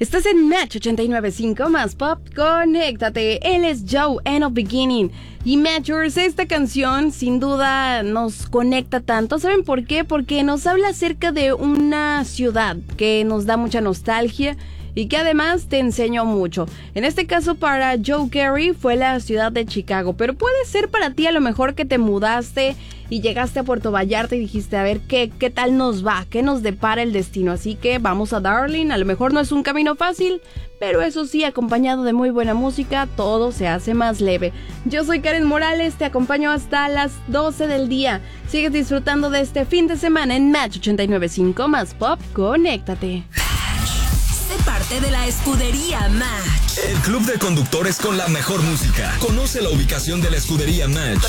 Estás en Match 89.5 más pop, conéctate. Él es Joe, End of Beginning. Y Matchers, esta canción sin duda nos conecta tanto. ¿Saben por qué? Porque nos habla acerca de una ciudad que nos da mucha nostalgia y que además te enseñó mucho. En este caso para Joe Carey fue la ciudad de Chicago, pero puede ser para ti a lo mejor que te mudaste y llegaste a Puerto Vallarta y dijiste, a ver, ¿qué tal nos va? ¿Qué nos depara el destino? Así que vamos a Darling. A lo mejor no es un camino fácil, pero eso sí, acompañado de muy buena música, todo se hace más leve. Yo soy Karen Morales, te acompaño hasta las 12 del día. Sigues disfrutando de este fin de semana en Match 89.5 más pop, conéctate. Sé parte de la escudería Match. El club de conductores con la mejor música. Conoce la ubicación de la escudería Match